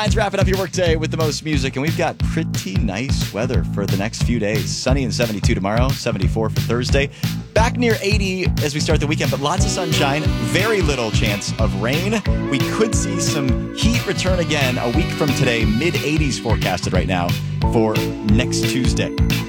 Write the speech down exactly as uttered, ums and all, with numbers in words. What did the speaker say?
Let's wrap it up your workday with the most music, and we've got pretty nice weather for the next few days. Sunny and seventy-two tomorrow, seventy-four for Thursday. Back near eighty as we start the weekend, but lots of sunshine, very little chance of rain. We could see some heat return again a week from today, mid eighties forecasted right now for next Tuesday.